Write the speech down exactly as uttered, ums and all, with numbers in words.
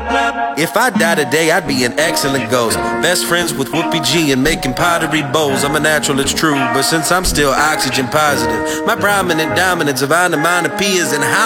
If I die today, I'd be an excellent ghost. Best friends with Whoopi G and making pottery bowls. I'm a natural, it's true, but since I'm still oxygen positive, my prominent dominance of onomatopoeias and how